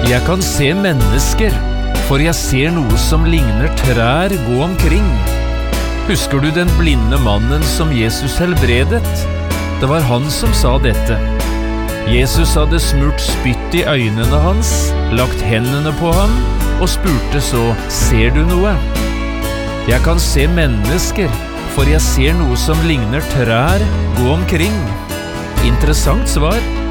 Jeg kan se mennesker, for jeg ser noe som ligner trær gå omkring. Husker du den blinde mannen som Jesus helbredet? Det var han som sa dette. Jesus hadde smurt spytt i øynene hans, lagt hendene på ham, og spurte så, ser du noe? Jeg kan se mennesker, for jeg ser noe som ligner trær gå omkring. Interessant svar.